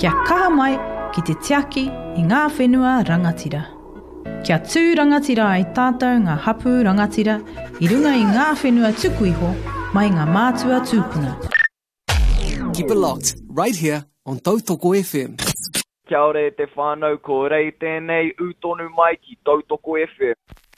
Kia kaha mai ki te tiaki i ngā whenua rangatira. Kia tū rangatira ai tātou ngā hapu rangatira i runga i ngā whenua tuku iho mai ngā mātua tūpuna. Keep it locked, right here on Tautoko FM. Kia ore te whānau, ko rei tēnei utonu mai ki Tautoko FM.